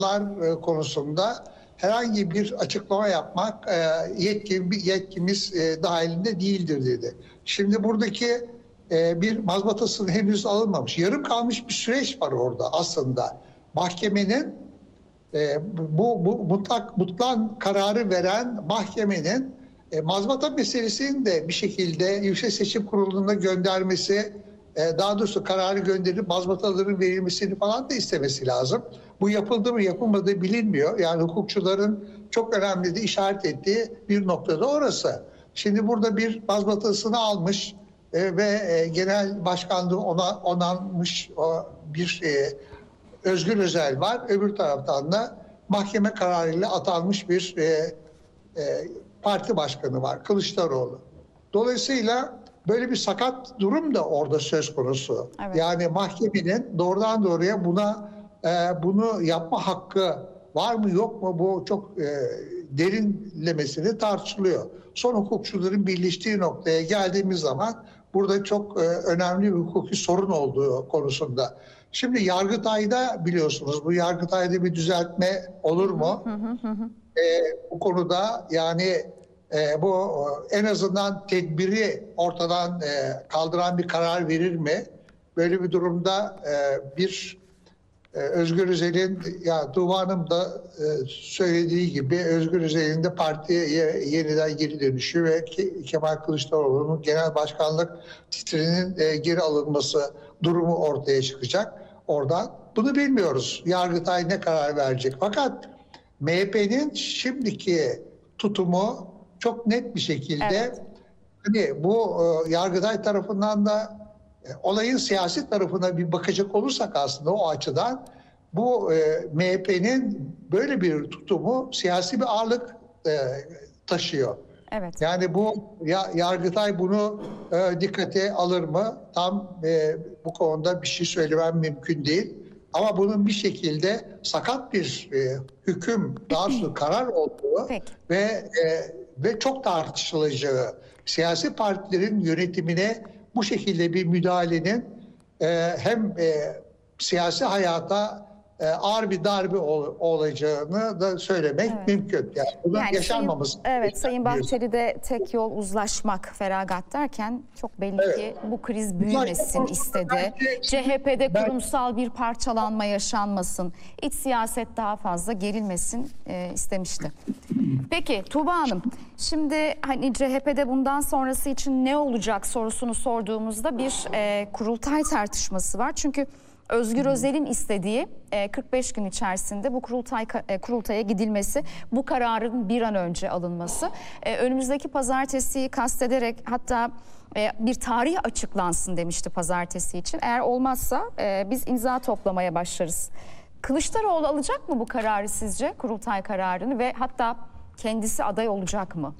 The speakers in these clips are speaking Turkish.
konusunda herhangi bir açıklama yapmak yetkimiz dahilinde değildir dedi. Şimdi buradaki bir mazbatası henüz alınmamış. Yarım kalmış bir süreç var orada aslında. Mahkemenin bu mutlak kararı veren mahkemenin mazbata meselesini de bir şekilde Yüksek Seçim Kurulu'na göndermesi, daha doğrusu kararı gönderip mazbataların verilmesini falan da istemesi lazım. Bu yapıldı mı yapılmadığı bilinmiyor. Yani hukukçuların çok önemli de işaret ettiği bir noktada orası. Şimdi burada bir mazbatasını almış ve genel başkanlığı onanmış bir Özgür Özel var. Öbür taraftan da mahkeme kararıyla atanmış bir parti başkanı var, Kılıçdaroğlu. Dolayısıyla böyle bir sakat durum da orada söz konusu. Evet. Yani mahkemenin doğrudan doğruya bunu yapma hakkı var mı yok mu, bu çok derinlemesine tartışılıyor. Son hukukçuların birleştiği noktaya geldiğimiz zaman burada çok önemli bir hukuki sorun olduğu konusunda. Şimdi Yargıtay'da biliyorsunuz, bu Yargıtay'da bir düzeltme olur mu? Bu konuda yani bu en azından tedbiri ortadan kaldıran bir karar verir mi? Böyle bir durumda Özgür Özel'in, ya Tuğba Hanım da söylediği gibi, Özgür Özel'in de partiye yeniden geri dönüşü ve Kemal Kılıçdaroğlu'nun genel başkanlık titrinin geri alınması durumu ortaya çıkacak oradan. Bunu bilmiyoruz. Yargıtay ne karar verecek? Fakat MHP'nin şimdiki tutumu çok net bir şekilde, evet, hani bu Yargıtay tarafından da olayın siyasi tarafına bir bakacak olursak aslında o açıdan bu MHP'nin böyle bir tutumu siyasi bir ağırlık taşıyor. Evet. Yani bu Yargıtay bunu dikkate alır mı? Tam bu konuda bir şey söylemem mümkün değil. Ama bunun bir şekilde sakat bir hüküm, daha sonra karar olduğu ve çok tartışılacağı, siyasi partilerin yönetimine bu şekilde bir müdahalenin hem siyasi hayata ağır bir darbe olacağını da söylemek mümkün. Yani yaşanmaması. Sayın Bahçeli de tek yol uzlaşmak, feragat derken çok belli ki bu kriz büyümesin istedi. CHP'de kurumsal bir parçalanma yaşanmasın, iç siyaset daha fazla gerilmesin istemişti. Peki Tuğba Hanım, şimdi hani CHP'de bundan sonrası için ne olacak sorusunu sorduğumuzda bir kurultay tartışması var. Çünkü Özgür Özel'in istediği 45 gün içerisinde bu kurultaya gidilmesi, bu kararın bir an önce alınması. Önümüzdeki pazartesiyi kastederek hatta bir tarih açıklansın demişti pazartesi için. Eğer olmazsa biz imza toplamaya başlarız. Kılıçdaroğlu alacak mı bu kararı sizce, kurultay kararını, ve hatta kendisi aday olacak mı?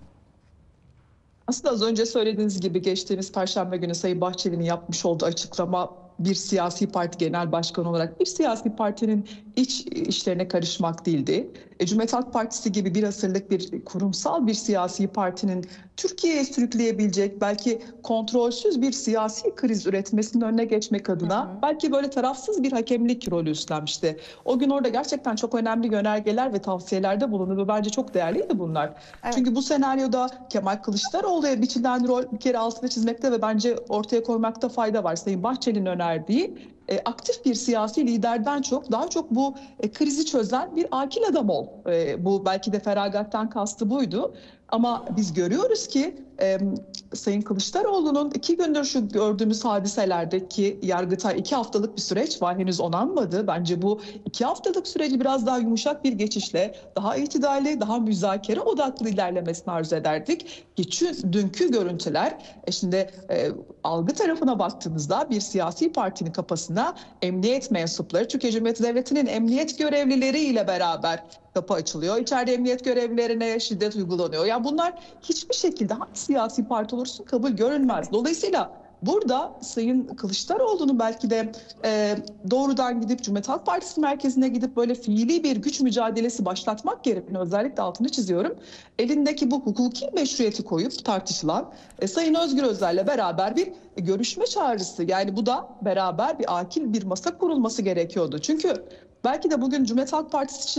Aslında az önce söylediğiniz gibi geçtiğimiz Perşembe günü Sayın Bahçeli'nin yapmış olduğu açıklama, bir siyasi parti genel başkanı olarak bir siyasi partinin iç işlerine karışmak değildi. Cumhuriyet Halk Partisi gibi bir asırlık bir kurumsal bir siyasi partinin Türkiye'ye sürükleyebilecek, belki kontrolsüz bir siyasi kriz üretmesinin önüne geçmek adına belki böyle tarafsız bir hakemlik rolü üstlenmişti. O gün orada gerçekten çok önemli yönergeler ve tavsiyelerde bulundu ve bence çok değerliydi bunlar. Evet. Çünkü bu senaryoda Kemal Kılıçdaroğlu'ya biçilen rol bir kere altını çizmekte ve bence ortaya koymakta fayda var. Sayın Bahçeli'nin önerdiği aktif bir siyasi liderden daha çok bu krizi çözen bir akil adam ol. Bu belki de feragattan kastı buydu. Ama biz görüyoruz ki Sayın Kılıçdaroğlu'nun 2 gündür şu gördüğümüz hadiselerdeki Yargıtay 2 haftalık bir süreç var, henüz onanmadı. Bence bu 2 haftalık süreci biraz daha yumuşak bir geçişle, daha itidalli, daha müzakere odaklı ilerlemesini arzu ederdik. Dünkü görüntüler, şimdi algı tarafına baktığımızda bir siyasi partinin kapısına emniyet mensupları, Türkiye Cumhuriyeti Devleti'nin emniyet görevlileriyle beraber kapı açılıyor. İçeride emniyet görevlilerine şiddet uygulanıyor. Yani bunlar hiçbir şekilde hangi siyasi parti olursun kabul görünmez. Dolayısıyla burada Sayın Kılıçdaroğlu'nun belki de doğrudan gidip Cumhuriyet Halk Partisi merkezine gidip böyle fiili bir güç mücadelesi başlatmak gerektiğini özellikle altını çiziyorum. Elindeki bu hukuki meşruiyeti koyup tartışılan Sayın Özgür Özel'le beraber bir görüşme çağrısı. Yani bu da beraber bir akil bir masa kurulması gerekiyordu. Çünkü belki de bugün Cumhuriyet Halk Partisi için